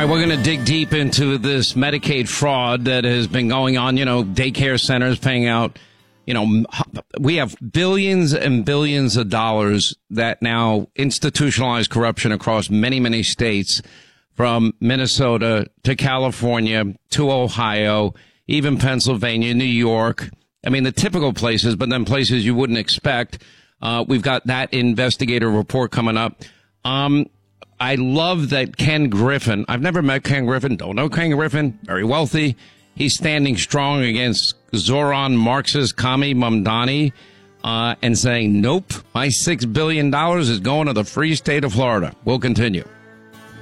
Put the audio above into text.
right, we're going to dig deep into this Medicaid fraud that has been going on. You know, daycare centers paying out, you know, we have billions and billions of dollars that now institutionalized corruption across many, many states, from Minnesota to California to Ohio, even Pennsylvania, New York. I mean, the typical places, but then places you wouldn't expect. We've got that investigator report coming up. I love that Ken Griffin, I've never met Ken Griffin, don't know Ken Griffin, very wealthy. He's standing strong against Zoran Marxist Kami Mamdani and saying, nope, my $6 billion is going to the free state of Florida. We'll continue.